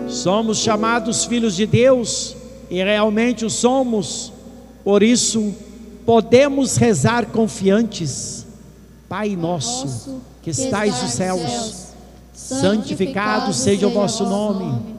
Somos chamados filhos de Deus e realmente o somos. Por isso podemos rezar confiantes: Pai nosso que estais nos céus, santificado seja o vosso nome.